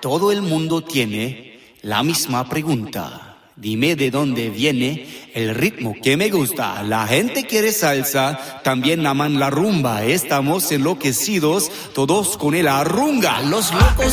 Todo el mundo tiene la misma pregunta. Dime de dónde viene el ritmo que me gusta. La gente quiere salsa, también aman la rumba. Estamos enloquecidos todos con el arrunga. Los locos